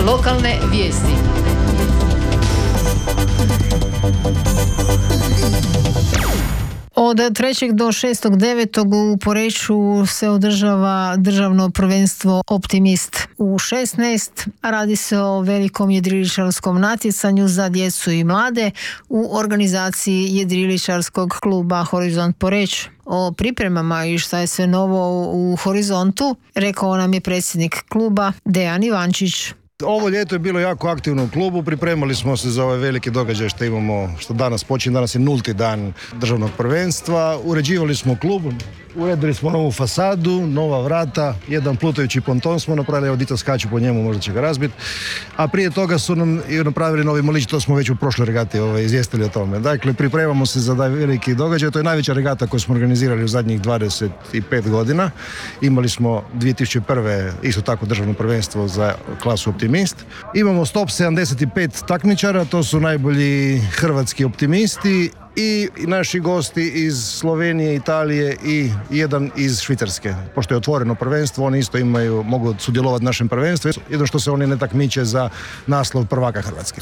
Lokalne vijesti. Od 3. do 6.9. u Poreču se održava državno prvenstvo Optimist u 16. Radi se o velikom jedriličarskom natjecanju za djecu i mlade u organizaciji jedriličarskog kluba Horizont Poreč. O pripremama i šta je sve novo u Horizontu rekao nam je predsjednik kluba Dejan Ivančić. Ovo ljeto je bilo jako aktivno u klubu, pripremali smo se za ovaj veliki događaj što imamo, što danas počinje, danas je 0. dan državnog prvenstva, uređivali smo klub, uredili smo novu fasadu, nova vrata, jedan plutajući ponton smo napravili, evo djeca skaču po njemu, možda će ga razbiti, a prije toga su nam i napravili novi molić, to smo već u prošloj regati izvijestili o tome. Dakle, pripremamo se za taj veliki događaj, to je najveća regata koju smo organizirali u zadnjih 25 godina. Imali smo 2001. isto tako državno prvenstvo za klasu Optimist. Imamo 175 takmičara, to su najbolji hrvatski optimisti i naši gosti iz Slovenije, Italije i jedan iz Švicarske. Pošto je otvoreno prvenstvo, oni isto mogu sudjelovati u našem prvenstvu, jedno što se oni ne takmiče za naslov prvaka Hrvatske.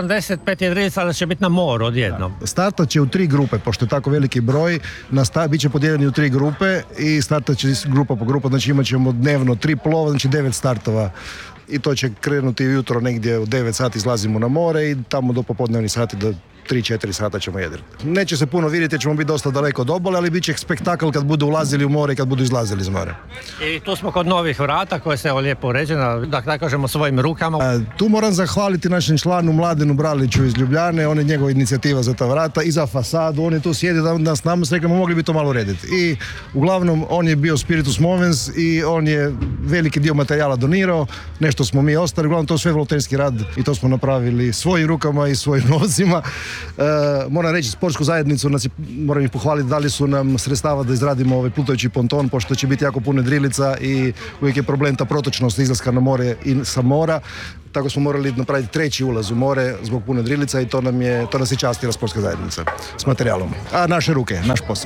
175 jedrilica, ali će biti na moru odjednom. Startat će u 3 grupe, pošto je tako veliki broj, bit će podijeljeni u 3 grupe i startat će grupa po grupa, znači imat ćemo dnevno 3 plova, znači 9 startova. I to će krenuti ujutro negdje u 9 sati izlazimo na more i tamo do popodnevnih sati do 3-4 sata ćemo jedriti. Neće se puno vidjeti, ćemo biti dosta daleko od obale, ali bit će spektakl kad budu ulazili u more i kad budu izlazili iz mora. I tu smo kod novih vrata koje se lijepo uređena, da kažemo svojim rukama. Tu moram zahvaliti našem članu Mladenu Braliću iz Ljubljane, on je njegova inicijativa za ta vrata i za fasadu, on je tu sjedi da s nama rekli, mogli bi to malo urediti. I uglavnom on je bio Spiritus Movens i on je veliki dio materijala donirao, nešto smo mi ostali, uglavnom to sve volonterski rad i to smo napravili svojim rukama i svojim novcima. Moram reći, sportsku zajednicu moram ih pohvaliti, dali su nam sredstava da izradimo ovaj plutajući ponton, pošto će biti jako puno jedrilica i uvijek je problem ta protočnost izlaska na more i sa mora, tako smo morali napraviti 3. ulaz u more zbog puno jedrilica i to nas je častila sportska zajednica s materijalom, a naše ruke, naš posao.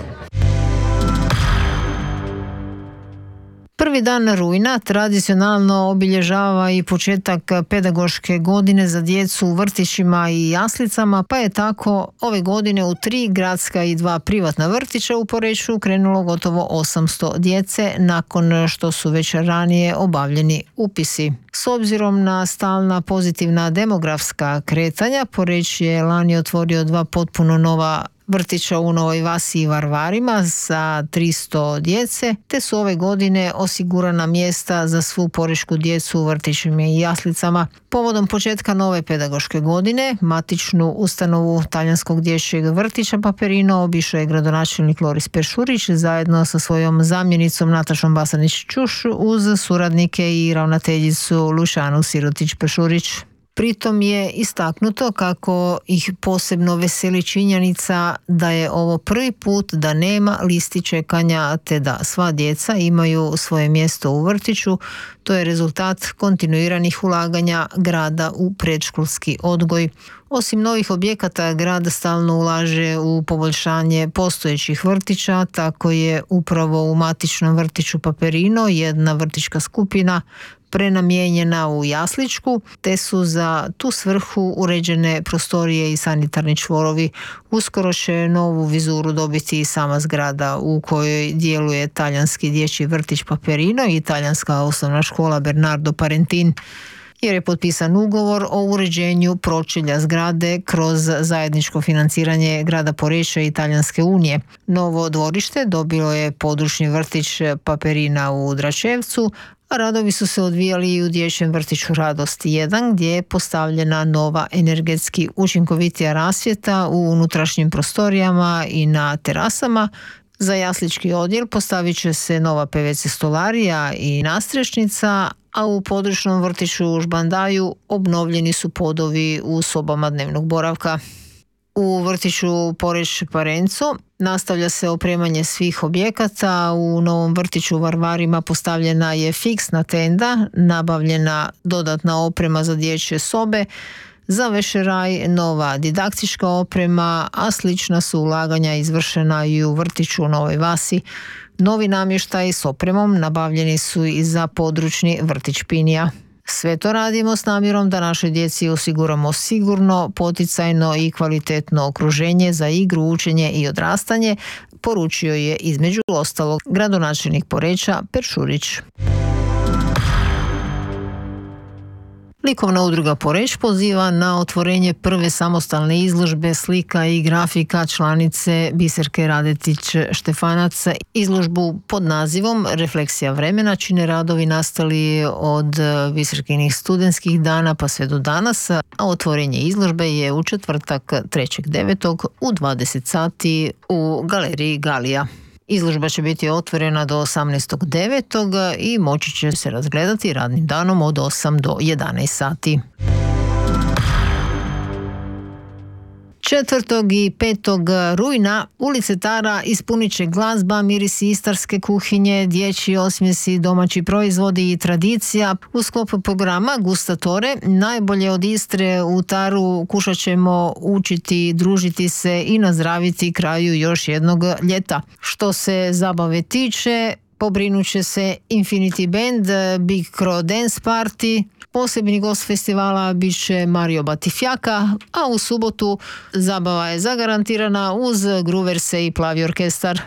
Prvi dan rujna tradicionalno obilježava i početak pedagoške godine za djecu u vrtićima i jaslicama, pa je tako ove godine u 3 gradska i 2 privatna vrtića u Poreču krenulo gotovo 800 djece nakon što su već ranije obavljeni upisi. S obzirom na stalna pozitivna demografska kretanja, Poreč je lani otvorio 2 potpuno nova vrtića u Novoj Vasi i Varvarima sa 300 djece, te su ove godine osigurana mjesta za svu porešku djecu u vrtićima i jaslicama. Povodom početka nove pedagoške godine, matičnu ustanovu talijanskog dječjeg vrtića Paperino obišao je gradonačelnik Loris Peršurić zajedno sa svojom zamjenicom Natašom Basanić-Čuš uz suradnike i ravnateljicu Lušanu Sirotić-Peršurić. Pritom je istaknuto kako ih posebno veseli činjenica da je ovo prvi put da nema listi čekanja te da sva djeca imaju svoje mjesto u vrtiću. To je rezultat kontinuiranih ulaganja grada u predškolski odgoj. Osim novih objekata, grad stalno ulaže u poboljšanje postojećih vrtića, tako je upravo u matičnom vrtiću Paperino jedna vrtićka skupina prenamijenjena u jasličku, te su za tu svrhu uređene prostorije i sanitarni čvorovi. Uskoro će novu vizuru dobiti i sama zgrada u kojoj djeluje talijanski dječji vrtić Paperino i talijanska osnovna škola Bernardo Parentin, jer je potpisan ugovor o uređenju pročelja zgrade kroz zajedničko financiranje grada Poreča i Talijanske unije. Novo dvorište dobilo je područni vrtić Paperina u Dračevcu, a radovi su se odvijali i u dječjem vrtiću Radost 1, gdje je postavljena nova energetski učinkovitija rasvjeta u unutrašnjim prostorijama i na terasama. Za jaslički odjel postavit će se nova PVC stolarija i nastrešnica, a u područnom vrtiću u Žbandaju obnovljeni su podovi u sobama dnevnog boravka. U vrtiću Poreč Parenco nastavlja se opremanje svih objekata. U novom vrtiću u Varvarima postavljena je fiksna tenda, nabavljena dodatna oprema za dječje sobe, za vešeraj nova didaktička oprema, a slična su ulaganja izvršena i u vrtiću u Novoj Vasi. Novi namještaj s opremom nabavljeni su i za područni vrtić Pinija. Sve to radimo s namjerom da našoj djeci osiguramo sigurno, poticajno i kvalitetno okruženje za igru, učenje i odrastanje, poručio je između ostalog gradonačelnik Poreča Peršurić. Likovna udruga Poreć poziva na otvorenje prve samostalne izložbe slika i grafika članice Biserke Radetić-Štefanac. Izložbu pod nazivom Refleksija vremena čine radovi nastali od Biserkinih studentskih dana pa sve do danas, a otvorenje izložbe je u četvrtak 3.9. u 20 sati u galeriji Galija. Izložba će biti otvorena do 18.9. i moći će se razgledati radnim danom od 8 do 11 sati. 4. i 5. rujna ulice Tara ispunit će glazba, mirisi istarske kuhinje, dječji osmjesi, domaći proizvodi i tradicija. U sklopu programa Gustatore, najbolje od Istre, u Taru kušat ćemo učiti, družiti se i nazdraviti kraju još jednog ljeta. Što se zabave tiče, pobrinut će se Infinity Band, Big Crow Dance Party. Posebni gost festivala bit će Mario Batifjaka, a u subotu zabava je zagarantirana uz Gruverse i Plavi orkestar.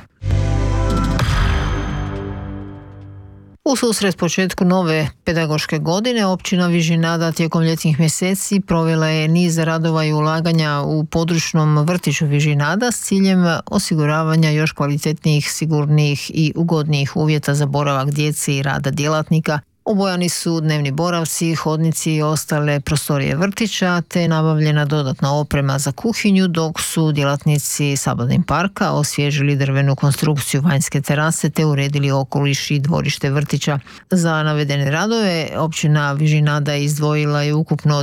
U susret početku nove pedagoške godine općina Vižinada tijekom ljetnih mjeseci provela je niz radova i ulaganja u područnom vrtiću Vižinada s ciljem osiguravanja još kvalitetnijih, sigurnijih i ugodnijih uvjeta za boravak djece i rada djelatnika. Obojani su dnevni boravci, hodnici i ostale prostorije vrtića, te nabavljena dodatna oprema za kuhinju, dok su djelatnici Sabadin parka osvježili drvenu konstrukciju vanjske terase te uredili okoliš i dvorište vrtića. Za navedene radove općina Vižinada izdvojila je ukupno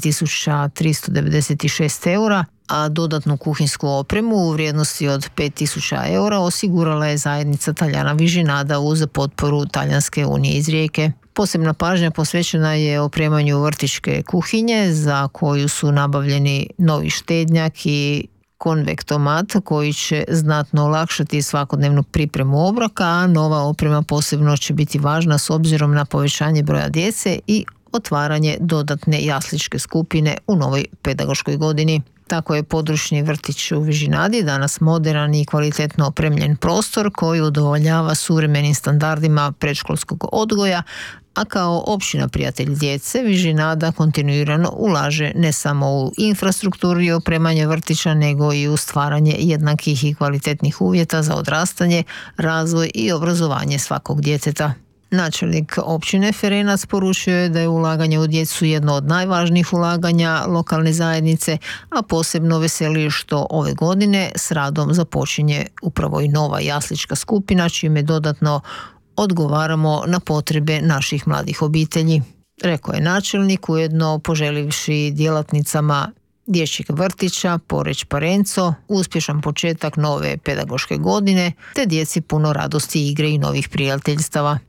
20.396 eura, a dodatnu kuhinsku opremu u vrijednosti od 5.000 eura osigurala je zajednica Taljana Vižinada uz potporu Talijanske unije iz Rijeke. Posebna pažnja posvećena je opremanju vrtićke kuhinje za koju su nabavljeni novi štednjak i konvektomat koji će znatno olakšati svakodnevnu pripremu obroka, a nova oprema posebno će biti važna s obzirom na povećanje broja djece i otvaranje dodatne jasličke skupine u novoj pedagoškoj godini. Tako je područni vrtić u Vižinadi danas moderan i kvalitetno opremljen prostor koji udovoljava suvremenim standardima predškolskog odgoja, a kao općina prijatelj djece Vižinada kontinuirano ulaže ne samo u infrastrukturu i opremanje vrtića, nego i u stvaranje jednakih i kvalitetnih uvjeta za odrastanje, razvoj i obrazovanje svakog djeteta. Načelnik općine Ferenac poručio je da je ulaganje u djecu jedno od najvažnijih ulaganja lokalne zajednice, a posebno veseli što ove godine s radom započinje upravo i nova jaslička skupina, čime dodatno odgovaramo na potrebe naših mladih obitelji. Rekao je načelnik, ujedno poželivši djelatnicama dječjeg vrtića Poreč Parenco uspješan početak nove pedagoške godine, te djeci puno radosti, igre i novih prijateljstava.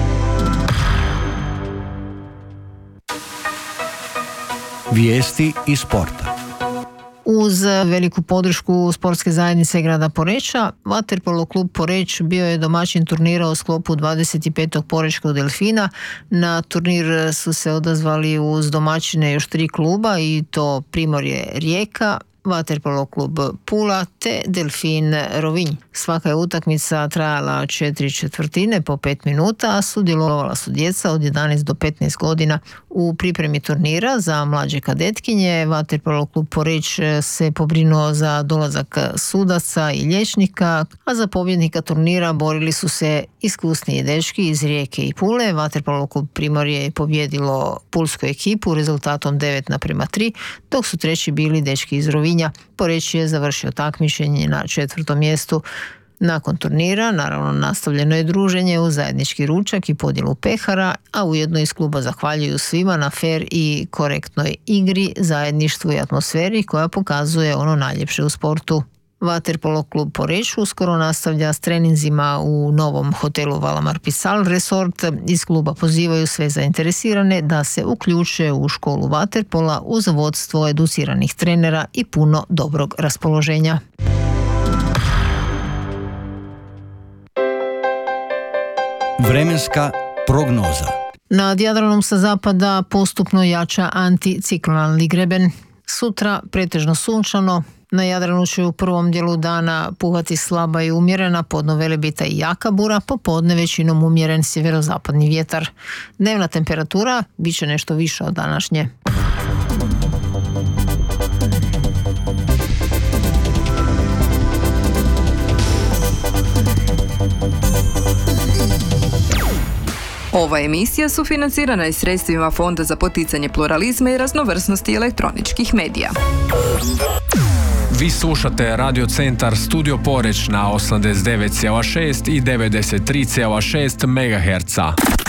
Vijesti iz sporta. Uz veliku podršku sportske zajednice grada Poreča, vaterpolo klub Poreć bio je domaćin turnira u sklopu 25. Porečkog delfina. Na turnir su se odazvali uz domaćine još 3 kluba i to Primorje Rijeka, vaterpolo klub Pula te Delfin Rovinj. Svaka je utakmica trajala 4/4 po 5 minuta, a sudjelovala su djeca od 11 do 15 godina. U pripremi turnira za mlađe kadetkinje vaterpolo klub Poreć se pobrinuo za dolazak sudaca i liječnika, a za pobjednika turnira borili su se iskusniji dečki iz Rijeke i Pule. Vaterpolo klub Primorje je pobjedilo pulsku ekipu rezultatom 9:3, dok su treći bili dečki iz Rovinja. Poreć je završio takmičenje na 4. mjestu. Nakon turnira, naravno, nastavljeno je druženje uz zajednički ručak i podjelu pehara, a ujedno iz kluba zahvaljuju svima na fer i korektnoj igri, zajedništvu i atmosferi koja pokazuje ono najljepše u sportu. Vaterpolo klub Poreć uskoro nastavlja s treninzima u novom hotelu Valamar Pisal Resort. Iz kluba pozivaju sve zainteresirane da se uključe u školu vaterpola uz vodstvo educiranih trenera i puno dobrog raspoloženja. Vremenska prognoza. Nad Jadranom sa zapada postupno jača anticiklonalni greben. Sutra pretežno sunčano. Na Jadranu će u prvom dijelu dana puhati slaba i umjerena, podno Velebita i jaka bura, popodne većinom umjeren sjeverozapadni vjetar. Dnevna temperatura bit će nešto više od današnje. Ova emisija sufinancirana je sredstvima Fonda za poticanje pluralizma i raznovrsnosti elektroničkih medija. Vi slušate Radio Centar Studio Poreč na 89,6 i 93,6 MHz.